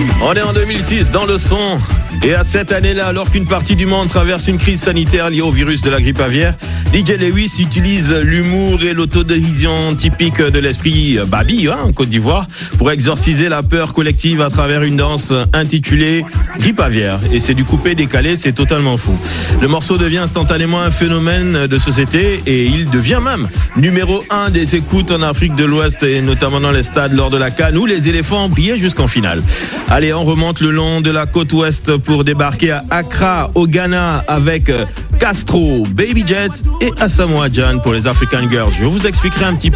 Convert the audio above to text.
On est en 2006 dans le son. Et à cette année-là, alors qu'une partie du monde traverse une crise sanitaire liée au virus de la grippe aviaire, DJ Lewis utilise l'humour et l'autodérision typique de l'esprit Babi, en Côte d'Ivoire, pour exorciser la peur collective à travers une danse intitulée Grippe aviaire. Et c'est du coupé décalé, c'est totalement fou. Le morceau devient instantanément un phénomène de société et il devient même numéro 1 des écoutes en Afrique de l'Ouest et notamment dans les stades lors de la CAN où les éléphants brillaient jusqu'en finale. Allez, on remonte le long de la côte ouest pour débarquer à Accra, au Ghana, avec Castro, Baby Jet et Asamoah Gyan pour les African Girls. Je vous expliquerai un petit peu